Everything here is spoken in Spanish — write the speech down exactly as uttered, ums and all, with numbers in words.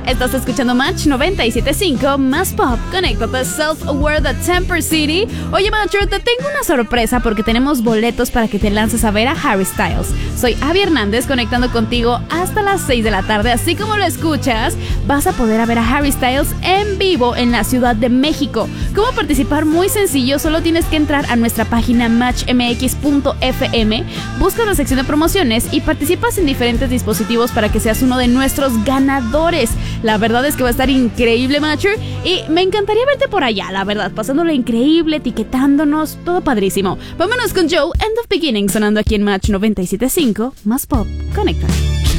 Estás escuchando Match noventa y siete punto cinco, más pop. Conéctate Self-Aware de Temper City. Oye, Matcher, te tengo una sorpresa porque tenemos boletos para que te lances a ver a Harry Styles. Soy Abby Hernández, conectando contigo hasta las seis de la tarde. Así como lo escuchas, vas a poder ver a Harry Styles en vivo en la Ciudad de México. ¿Cómo participar? Muy sencillo, solo tienes que entrar a nuestra página match m x punto f m, buscas la sección de promociones y participas en diferentes dispositivos para que seas uno de nuestros ganadores. La verdad es que va a estar increíble, Matcher, y me encantaría verte por allá, la verdad, pasándolo increíble, etiquetándonos, todo padrísimo. Vámonos con Joe, End of Beginning, sonando aquí en Match noventa y siete punto cinco, más pop. Conecta.